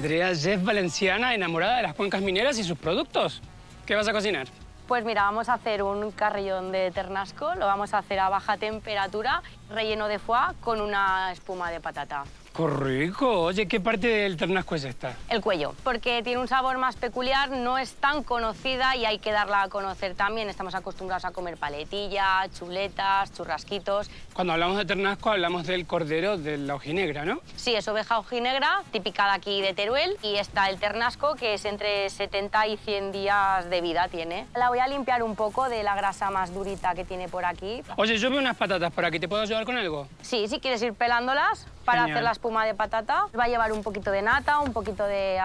Andrea, chef valenciana, enamorada de las cuencas mineras y sus productos. ¿Qué vas a cocinar? Pues mira, vamos a hacer un carrillón de ternasco, lo vamos a hacer a baja temperatura, relleno de foie con una espuma de patata. ¡Qué rico! Oye, ¿qué parte del ternasco es esta? El cuello, porque tiene un sabor más peculiar, no es tan conocida y hay que darla a conocer también. Estamos acostumbrados a comer paletillas, chuletas, churrasquitos. Cuando hablamos de ternasco hablamos del cordero de la ojinegra, ¿no? Sí, es oveja ojinegra, típica de aquí de Teruel, y está el ternasco, que es entre 70 y 100 días de vida tiene. La voy a limpiar un poco de la grasa más durita que tiene por aquí. Oye, yo veo unas patatas por aquí, ¿te puedo ayudar con algo? Sí, si quieres ir pelándolas para Genial. hacer la espuma de patata. Va a llevar un poquito de nata, un poquito de